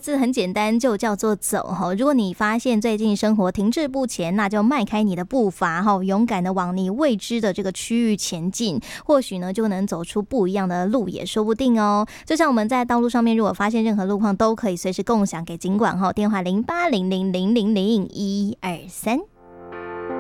字很简单，就叫做走。如果你发现最近生活停滞不前，那就迈开你的步伐，勇敢的往你未知的这个区域前进，或许呢就能走出不一样的路也说不定哦。就像我们在道路上面如果发现任何路况，都可以随时共享给警管，电话0800000123。